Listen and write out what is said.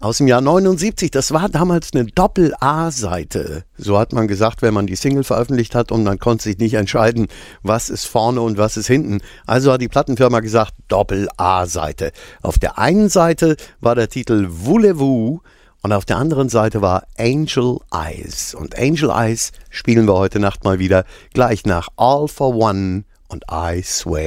aus dem Jahr 79. Das war damals eine Doppel-A-Seite. So hat man gesagt, wenn man die Single veröffentlicht hat und man konnte sich nicht entscheiden, was ist vorne und was ist hinten. Also hat die Plattenfirma gesagt, Doppel-A-Seite. Auf der einen Seite war der Titel Voulez-vous und auf der anderen Seite war Angel Eyes. Und Angel Eyes spielen wir heute Nacht mal wieder, gleich nach All for One und I Swear.